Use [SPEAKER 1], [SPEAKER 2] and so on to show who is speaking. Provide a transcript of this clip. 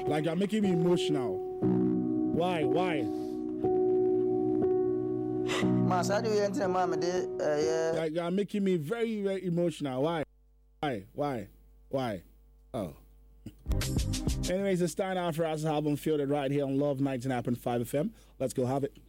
[SPEAKER 1] Like you're making me emotional. Why? You're making me very, very emotional. Why? Oh. Anyways, it's time now for us album Fielded right here on Love 99.5 FM. Let's go have it.